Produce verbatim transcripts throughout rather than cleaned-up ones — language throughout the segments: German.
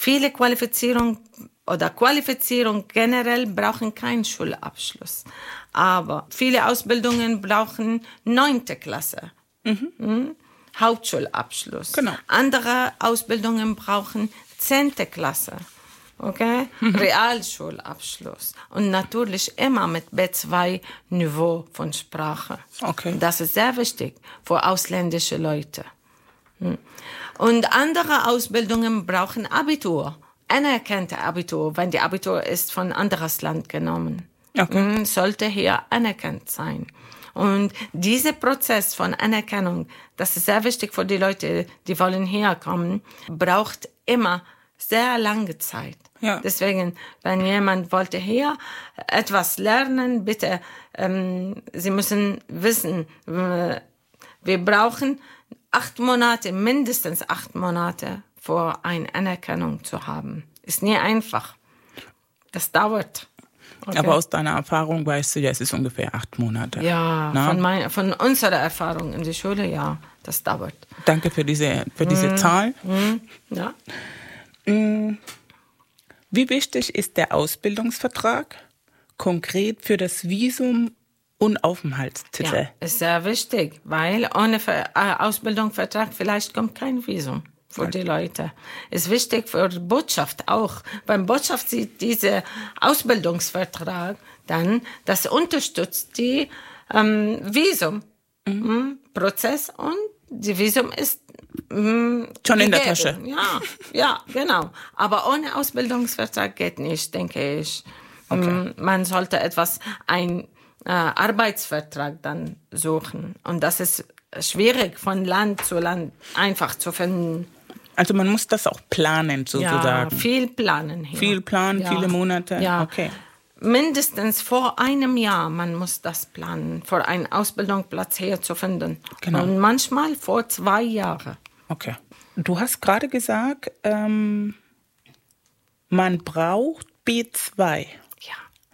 viele Qualifizierung oder Qualifizierung generell brauchen keinen Schulabschluss. Aber viele Ausbildungen brauchen neunte Klasse. Mhm. Hm? Hauptschulabschluss. Genau. Andere Ausbildungen brauchen zehnte Klasse. Okay? Mhm. Realschulabschluss. Und natürlich immer mit B zwei Niveau von Sprache. Okay. Das ist sehr wichtig für ausländische Leute. Hm. Und andere Ausbildungen brauchen Abitur. Anerkannte Abitur, wenn die Abitur ist von anderes Land genommen. Okay. Sollte hier anerkannt sein. Und dieser Prozess von Anerkennung, das ist sehr wichtig für die Leute, die wollen herkommen, braucht immer sehr lange Zeit. Ja. Deswegen, wenn jemand wollte hier etwas lernen, bitte, ähm, Sie müssen wissen, äh, wir brauchen acht Monate, mindestens acht Monate, vor eine Anerkennung zu haben. Ist nie einfach. Das dauert. Okay. Aber aus deiner Erfahrung weißt du ja, es ist ungefähr acht Monate. Ja, von, mein, von unserer Erfahrung in der Schule, ja, das dauert. Danke für diese, für diese mm. Zahl. Mm. Ja. Mm. Wie wichtig ist der Ausbildungsvertrag konkret für das Visum und Aufenthaltstitel? Ja, ist sehr wichtig, weil ohne Ausbildungsvertrag vielleicht kommt kein Visum für die Leute. Ist wichtig für die Botschaft auch. Beim Botschaft sieht dieser Ausbildungsvertrag dann, das unterstützt die ähm, Visum-Prozess mhm. und die Visum ist mh, schon in gegeben. der Tasche. Ja, ja, genau. Aber ohne Ausbildungsvertrag geht nicht, denke ich. Okay. Man sollte etwas, ein äh, Arbeitsvertrag dann suchen. Und das ist schwierig von Land zu Land einfach zu finden. Also man muss das auch planen, sozusagen. Ja, viel planen hier. Viel planen, ja. Viele Monate. Ja. Okay. Mindestens vor einem Jahr, man muss das planen, vor einen Ausbildungsplatz hier zu finden. Genau. Und manchmal vor zwei Jahren. Okay. Du hast gerade gesagt, ähm, man braucht B zwei. Ja.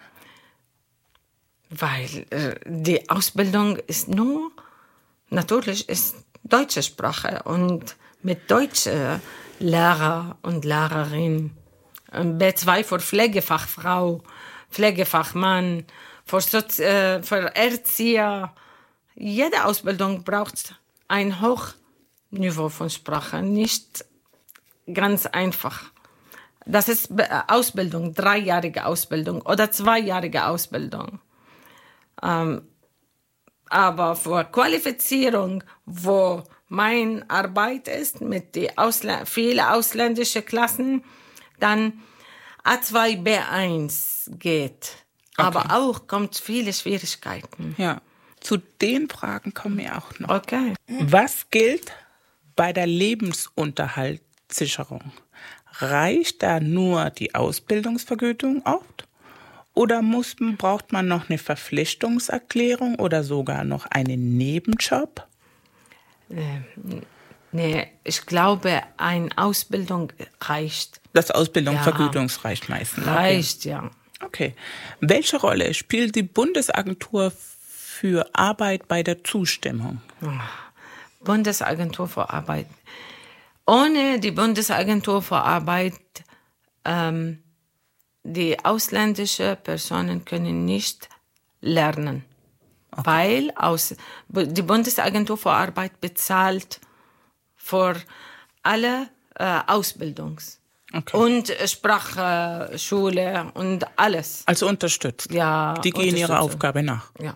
Weil äh, die Ausbildung ist nur, natürlich ist deutsche Sprache und mit deutschen Lehrer und Lehrerinnen. B zwei für Pflegefachfrau, Pflegefachmann, für, Sozi- äh, für Erzieher. Jede Ausbildung braucht ein Hochniveau von Sprache, nicht ganz einfach. Das ist Ausbildung, dreijährige Ausbildung oder zweijährige Ausbildung. Ähm, aber für Qualifizierung, wo meine Arbeit ist, mit den Ausla- vielen ausländischen Klassen, dann A zwei, B eins geht. Okay. Aber auch kommt viele Schwierigkeiten. Ja, zu den Fragen kommen wir auch noch. Okay. Was gilt bei der Lebensunterhaltssicherung? Reicht da nur die Ausbildungsvergütung oft? Oder muss, braucht man noch eine Verpflichtungserklärung oder sogar noch einen Nebenjob? Äh, nee, ich glaube, eine Ausbildung reicht. Das Ausbildungsvergütung ja. reicht meistens. Reicht, okay. ja. Okay. Welche Rolle spielt die Bundesagentur für Arbeit bei der Zustimmung? Bundesagentur für Arbeit. Ohne die Bundesagentur für Arbeit, ähm, die ausländischen Personen können nicht lernen. Okay. Weil aus, die Bundesagentur für Arbeit bezahlt für alle äh, Ausbildungs- okay. und Sprachschule und alles. Also unterstützt. Ja, die gehen ihrer Aufgabe nach. Ja.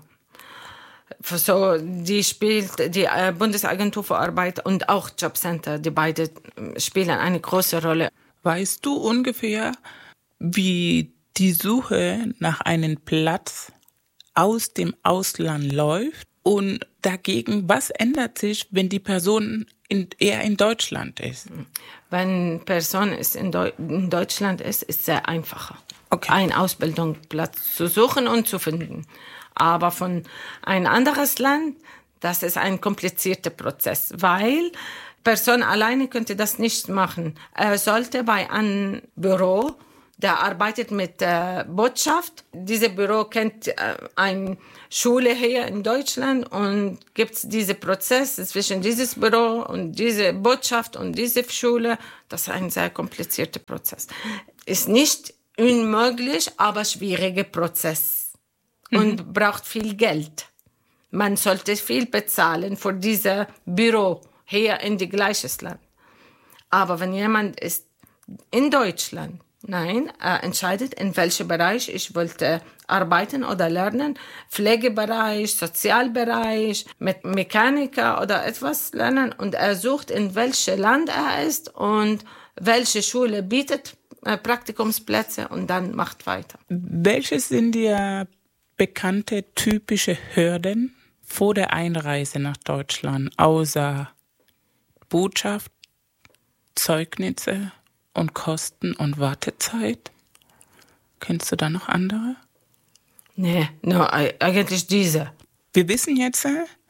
So, die spielt die äh, Bundesagentur für Arbeit und auch Jobcenter, die beide spielen eine große Rolle. Weißt du ungefähr, wie die Suche nach einem Platz aus dem Ausland läuft? Und dagegen, was ändert sich, wenn die Person in, eher in Deutschland ist? Wenn Person ist in, Deu- in Deutschland ist, ist es sehr einfacher, okay. einen Ausbildungsplatz zu suchen und zu finden. Aber von ein anderes Land, das ist ein komplizierter Prozess, weil Person alleine könnte das nicht machen. Er sollte bei einem Büro der arbeitet mit äh, Botschaft. Dieses Büro kennt äh, eine Schule hier in Deutschland und gibt diesen Prozess zwischen dieses Büro und diese Botschaft und diese Schule. Das ist ein sehr komplizierter Prozess. Ist nicht unmöglich, aber schwieriger Prozess und mhm. braucht viel Geld. Man sollte viel bezahlen für dieses Büro hier in dem gleichen Land. Aber wenn jemand ist in Deutschland, nein, äh, entscheidet, in welchem Bereich ich wollte arbeiten oder lernen, Pflegebereich, Sozialbereich, mit Mechaniker oder etwas lernen und er sucht, in welchem Land er ist und welche Schule bietet äh, Praktikumsplätze und dann macht weiter. Welche sind dir bekannte typische Hürden vor der Einreise nach Deutschland, außer Botschaft, Zeugnisse und Kosten und Wartezeit? Kennst du da noch andere? Nee, nur eigentlich diese. Wir wissen jetzt,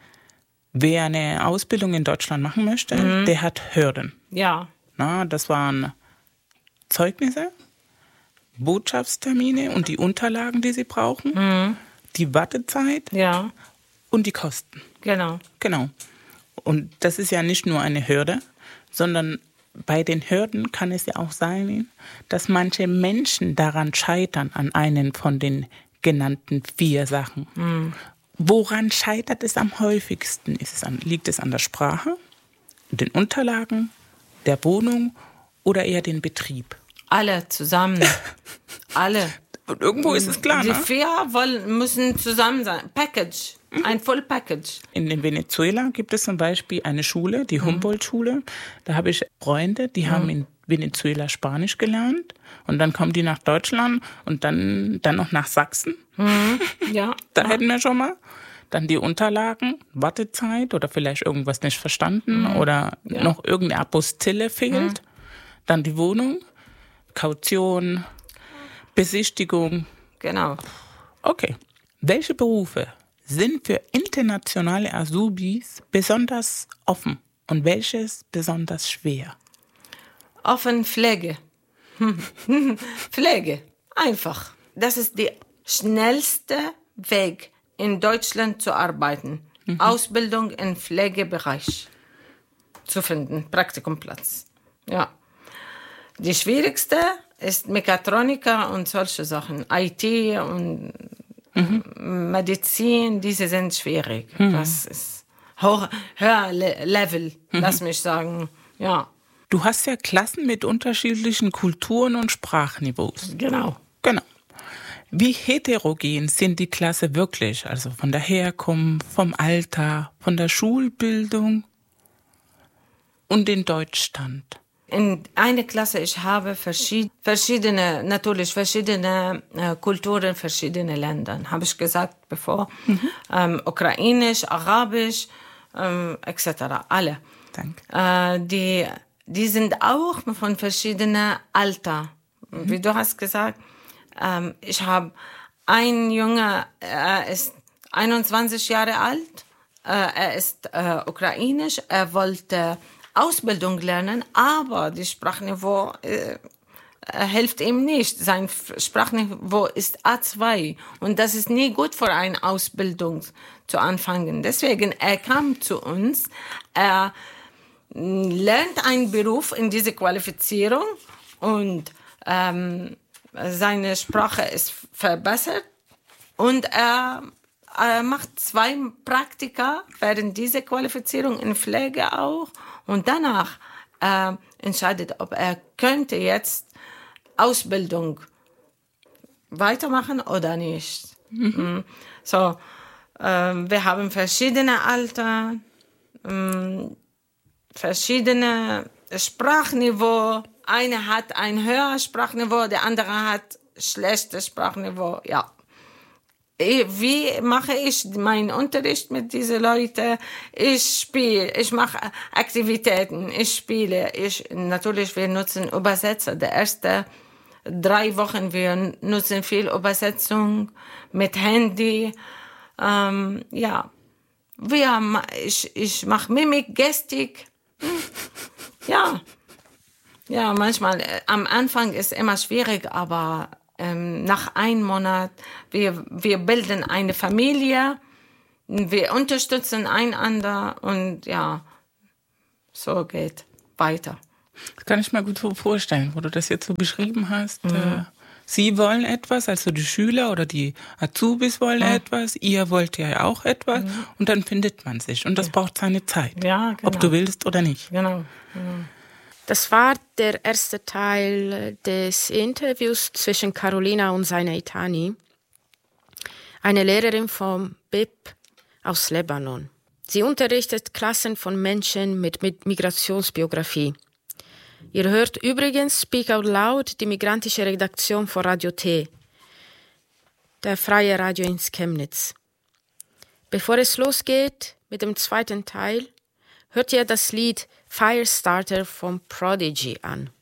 wer eine Ausbildung in Deutschland machen möchte, mhm. der hat Hürden. Ja. Na, das waren Zeugnisse, Botschaftstermine und die Unterlagen, die sie brauchen, mhm. die Wartezeit ja. und die Kosten. Genau. Genau. Und das ist ja nicht nur eine Hürde, sondern bei den Hürden kann es ja auch sein, dass manche Menschen daran scheitern, an einen von den genannten vier Sachen. Mhm. Woran scheitert es am häufigsten? Ist es an, liegt es an der Sprache, den Unterlagen, der Wohnung oder eher den Betrieb? Alle zusammen. Alle. Und irgendwo ist es klar, Die ne? vier wollen, müssen zusammen sein. Package. Ein Full Package. In, in Venezuela gibt es zum Beispiel eine Schule, die Humboldt-Schule. Da habe ich Freunde, die mhm. haben in Venezuela Spanisch gelernt. Und dann kommen die nach Deutschland und dann, dann noch nach Sachsen. Mhm. Ja. Da ja. hätten wir schon mal. Dann die Unterlagen, Wartezeit oder vielleicht irgendwas nicht verstanden mhm. oder ja. noch irgendeine Apostille fehlt. Mhm. Dann die Wohnung, Kaution, Besichtigung. Genau. Okay. Welche Berufe sind für internationale Azubis besonders offen und welches besonders schwer? Offen Pflege. Pflege. Einfach. Das ist der schnellste Weg, in Deutschland zu arbeiten. Mhm. Ausbildung im Pflegebereich zu finden. Praktikumplatz. Ja. Die schwierigste ist Mechatroniker und solche Sachen. I T und mhm. Medizin, diese sind schwierig. Mhm. Das ist hoch, höher Level, mhm. lass mich sagen. Ja. Du hast ja Klassen mit unterschiedlichen Kulturen und Sprachniveaus. Genau. Genau. Wie heterogen sind die Klasse wirklich? Also von der Herkunft, vom Alter, von der Schulbildung und den Deutschstand? In einer Klasse, ich habe verschied- verschiedene, natürlich verschiedene äh, Kulturen, verschiedene Länder, habe ich gesagt bevor. Mhm. Ähm, Ukrainisch, Arabisch, ähm, et cetera. Alle. Danke. Äh, die, die sind auch von verschiedenen Alter. Mhm. Wie du hast gesagt, ähm, ich habe einen Junge, er ist einundzwanzig Jahre alt, äh, er ist äh, ukrainisch, er wollte Ausbildung lernen, aber die Sprachniveau äh, hilft ihm nicht. Sein Sprachniveau ist A zwei und das ist nie gut für eine Ausbildung zu anfangen. Deswegen, er kam zu uns, er lernt einen Beruf in diese Qualifizierung und ähm, seine Sprache ist verbessert und er Er macht zwei Praktika während dieser Qualifizierung in Pflege auch und danach äh, entscheidet, ob er könnte jetzt Ausbildung weitermachen oder nicht. Mhm. So, äh, wir haben verschiedene Alter, äh, verschiedene Sprachniveau. Eine hat ein höheres Sprachniveau, der andere hat schlechtes Sprachniveau. Ja. Wie mache ich meinen Unterricht mit diesen Leuten? Ich spiele, ich mache Aktivitäten, ich spiele. Ich, natürlich, wir nutzen Übersetzer. Die ersten drei Wochen, wir nutzen viel Übersetzung mit Handy. Ähm, ja, wir, ich, ich mache Mimik, Gestik. Ja. Ja, manchmal, äh, am Anfang ist immer schwierig, aber ähm, nach einem Monat, wir, wir bilden eine Familie, wir unterstützen einander und ja, so geht weiter. Das kann ich mir gut so vorstellen, wo du das jetzt so beschrieben hast. Mhm. Äh, Sie wollen etwas, also die Schüler oder die Azubis wollen Mhm. etwas, ihr wollt ja auch etwas Mhm. und dann findet man sich und das Ja. braucht seine Zeit, Ja, genau. ob du willst oder nicht. Genau. genau. Das war der erste Teil des Interviews zwischen Carolina und Sayna-Itani, eine Lehrerin vom B I P aus Libanon. Sie unterrichtet Klassen von Menschen mit, mit Migrationsbiografie. Ihr hört übrigens Speak Out Loud, die migrantische Redaktion von Radio T, der freie Radio in Chemnitz. Bevor es losgeht mit dem zweiten Teil, hört ihr das Lied Firestarter vom Prodigy an.